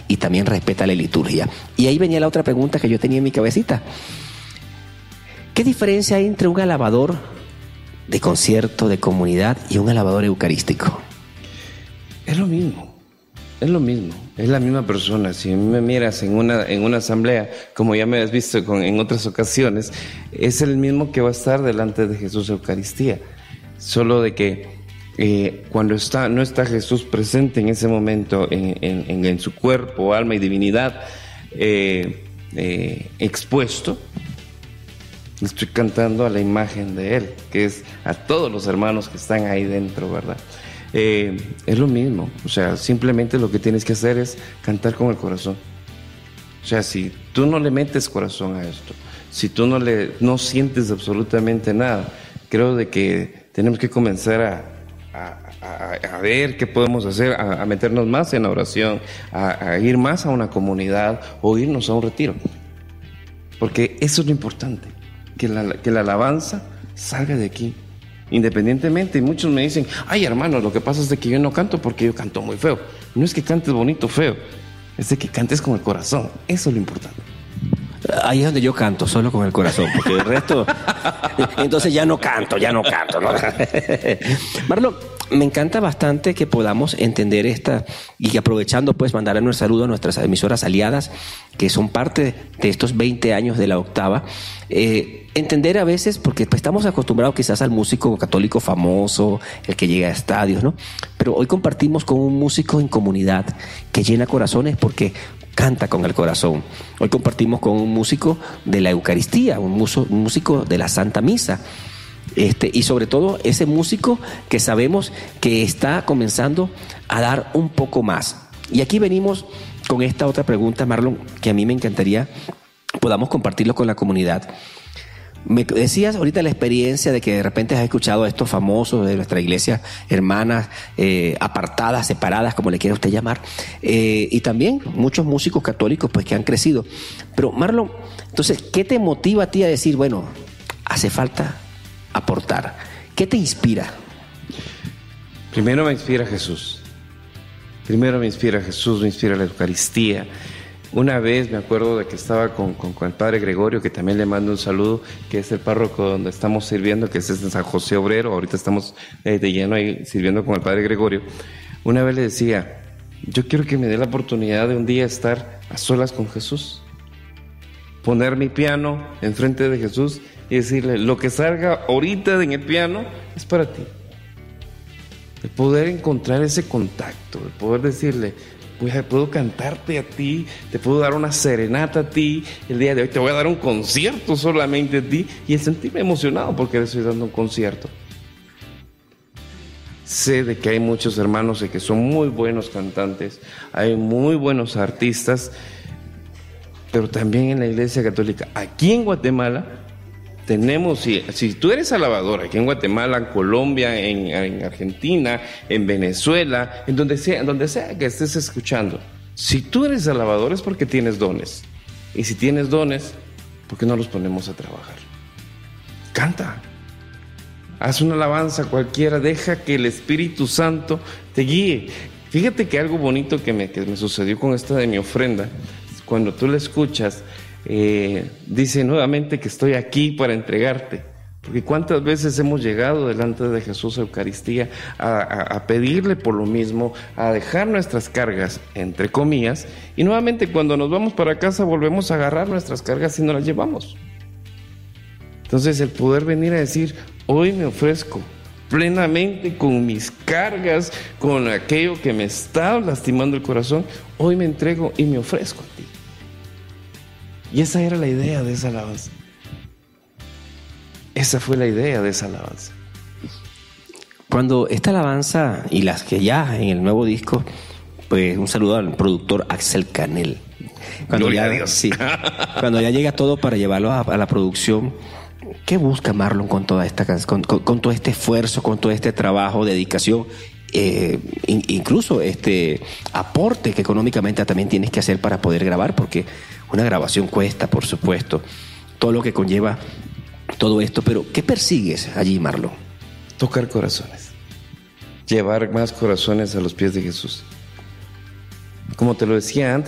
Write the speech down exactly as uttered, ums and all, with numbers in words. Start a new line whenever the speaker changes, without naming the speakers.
y también respeta la liturgia. Y ahí venía la otra pregunta que yo tenía en mi cabecita. ¿Qué diferencia hay entre un alabador de concierto, de comunidad, y un alabador eucarístico?
Es lo mismo, es lo mismo, es la misma persona. Si me miras en una, en una asamblea, como ya me has visto con, en otras ocasiones, es el mismo que va a estar delante de Jesús Eucaristía. Solo de que eh, cuando está, no está Jesús presente en ese momento, en, en, en su cuerpo, alma y divinidad eh, eh, expuesto, estoy cantando a la imagen de Él, que es a todos los hermanos que están ahí dentro, ¿verdad? Eh, es lo mismo, o sea, simplemente lo que tienes que hacer es cantar con el corazón. O sea, si tú no le metes corazón a esto, si tú no le no sientes absolutamente nada, creo de que tenemos que comenzar a, a, a, a ver qué podemos hacer, a, a meternos más en la oración, a, a ir más a una comunidad o irnos a un retiro, porque eso es lo importante, que la, que la alabanza salga de aquí. Independientemente, y muchos me dicen, ay hermano, lo que pasa es de que yo no canto porque yo canto muy feo. No es que cantes bonito o feo, es de que cantes con el corazón. Eso es lo importante.
Ahí es donde yo canto, solo con el corazón, porque el resto, entonces ya no canto, ya no canto, ¿no? Marlon, me encanta bastante que podamos entender esta, y que aprovechando pues mandarle un saludo a nuestras emisoras aliadas, que son parte de estos veinte años de la octava, eh, entender a veces, porque pues, estamos acostumbrados quizás al músico católico famoso, el que llega a estadios, ¿no? Pero hoy compartimos con un músico en comunidad que llena corazones porque canta con el corazón. Hoy compartimos con un músico de la Eucaristía, un, muso, un músico de la Santa Misa. Este, y sobre todo ese músico que sabemos que está comenzando a dar un poco más. Y aquí venimos con esta otra pregunta, Marlon, que a mí me encantaría podamos compartirlo con la comunidad. Me decías ahorita la experiencia de que de repente has escuchado a estos famosos de nuestra iglesia, hermanas, eh, apartadas, separadas, como le quiera usted llamar, eh, y también muchos músicos católicos pues que han crecido. Pero Marlon, entonces, ¿qué te motiva a ti a decir, bueno, hace falta aportar? ¿Qué te inspira?
Primero me inspira Jesús. Primero me inspira Jesús, me inspira la Eucaristía. Una vez me acuerdo de que estaba con, con, con el padre Gregorio, que también le mando un saludo, que es el párroco donde estamos sirviendo, que es en San José Obrero. Ahorita estamos eh, de lleno ahí sirviendo con el padre Gregorio. Una vez le decía, yo quiero que me dé la oportunidad de un día estar a solas con Jesús, poner mi piano enfrente de Jesús y decirle, lo que salga ahorita en el piano es para ti. El poder encontrar ese contacto, el poder decirle, pues puedo cantarte a ti, te puedo dar una serenata a ti, el día de hoy te voy a dar un concierto solamente a ti, y el sentirme emocionado porque le estoy dando un concierto. Sé de que hay muchos hermanos de que son muy buenos cantantes, hay muy buenos artistas, pero también en la Iglesia Católica, aquí en Guatemala, tenemos, si, si tú eres alabador, aquí en Guatemala, en Colombia, en, en Argentina, en Venezuela, en donde sea, en donde sea que estés escuchando, si tú eres alabador es porque tienes dones. Y si tienes dones, ¿por qué no los ponemos a trabajar? Canta. Haz una alabanza cualquiera, deja que el Espíritu Santo te guíe. Fíjate que algo bonito que me, que me sucedió con esta de mi ofrenda, cuando tú la escuchas, Eh, dice nuevamente que estoy aquí para entregarte, porque cuántas veces hemos llegado delante de Jesús Eucaristía a, a, a pedirle por lo mismo, a dejar nuestras cargas entre comillas, y nuevamente cuando nos vamos para casa volvemos a agarrar nuestras cargas y nos las llevamos. Entonces el poder venir a decir, hoy me ofrezco plenamente con mis cargas, con aquello que me está lastimando el corazón, hoy me entrego y me ofrezco a ti. Y esa era la idea de esa alabanza. Esa fue la idea de esa alabanza.
Cuando esta alabanza y las que ya en el nuevo disco, pues un saludo al productor Axel Canel. Cuando
Gloria
ya,
a Dios.
Sí, cuando ya llega todo para llevarlo a, a la producción, ¿qué busca Marlon con toda esta con, con, con todo este esfuerzo, con todo este trabajo, dedicación? Eh, in, incluso este aporte que económicamente también tienes que hacer para poder grabar, porque una grabación cuesta, por supuesto, todo lo que conlleva todo esto. Pero ¿qué persigues allí, Marlon?
Tocar corazones, llevar más corazones a los pies de Jesús. Como te lo decía antes,